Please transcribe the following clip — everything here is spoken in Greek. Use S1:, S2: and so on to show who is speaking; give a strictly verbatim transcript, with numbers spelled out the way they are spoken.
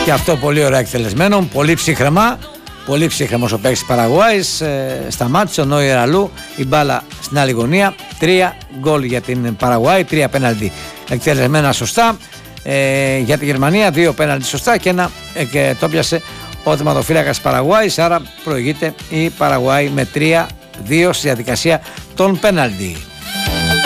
S1: Και αυτό πολύ ωραία εκτελεσμένο, πολύ ψύχρεμα. Πολύ ψύχρεμος ο παίκτης της Παραγουάης. Ε, σταμάτησε ο Νόιερ αλλού. Η μπάλα στην άλλη γωνία. Τρία γκολ για την Παραγουάη. Τρία πέναλτι εκτελεσμένα σωστά. Ε, για τη Γερμανία δύο πέναλτι σωστά και ένα ε, και το πιάσε ο τερματοφύλακας της Παραγουάης. Άρα προηγείται η Παραγουάη με τρία δύο στη διαδικασία των πέναλτι.